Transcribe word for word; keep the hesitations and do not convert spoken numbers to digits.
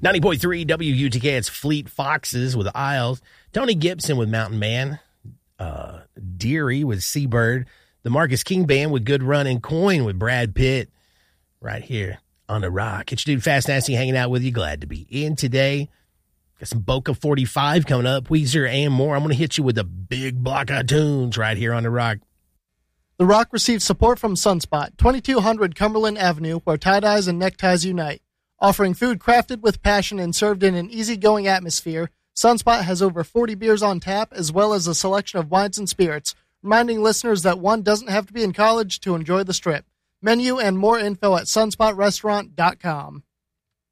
ninety point three W U T K, it's Fleet Foxes with Isles. Tony Gibson with Mountain Man. Uh, Deary with Seabird. The Marcus King Band with Good Run and Coin with Brad Pitt. Right here on The Rock. It's your dude Fast Nasty hanging out with you. Glad to be in today. Got some Boca forty-five coming up. Weezer and more. I'm going to hit you with a big block of tunes right here on The Rock. The Rock receives support from Sunspot, twenty-two hundred Cumberland Avenue, where tie-dyes and neckties unite. Offering food crafted with passion and served in an easygoing atmosphere, Sunspot has over forty beers on tap, as well as a selection of wines and spirits, reminding listeners that one doesn't have to be in college to enjoy the Strip. Menu and more info at sunspot restaurant dot com.